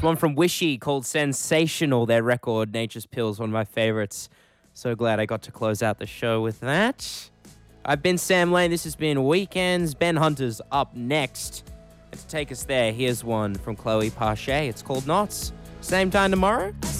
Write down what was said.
It's one from Wishy called Sensational, their record, Nature's Pills, one of my favorites. So glad I got to close out the show with that. I've been Sam Lane. This has been Weekends. Ben Hunter's up next. And to take us there, here's one from Chloe Parche. It's called Knots. Same time tomorrow.